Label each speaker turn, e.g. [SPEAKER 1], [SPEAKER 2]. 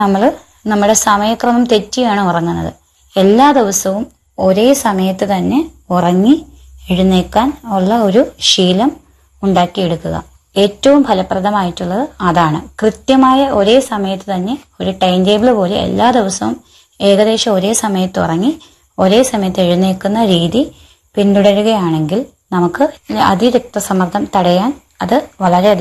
[SPEAKER 1] നമ്മൾ നമ്മുടെ സമയക്രമം തെറ്റിയാണ് ഉറങ്ങുന്നത്. എല്ലാ ദിവസവും ഒരേ സമയത്ത് തന്നെ ഉറങ്ങി എഴുന്നേക്കാൻ ഉള്ള ഒരു ശീലം ഉണ്ടാക്കിയെടുക്കുക. ഏറ്റവും ഫലപ്രദമായിട്ടുള്ളത് അതാണ്. കൃത്യമായ ഒരേ സമയത്ത് തന്നെ ഒരു ടൈം ടേബിൾ പോലെ എല്ലാ ദിവസവും ഏകദേശം ഒരേ സമയത്ത് ഉറങ്ങി ഒരേ സമയത്ത് എഴുന്നേൽക്കുന്ന രീതി പിന്തുടരുകയാണെങ്കിൽ നമുക്ക് അതിരക്തസമ്മർദ്ദം തടയാൻ അത് വളരെയധികം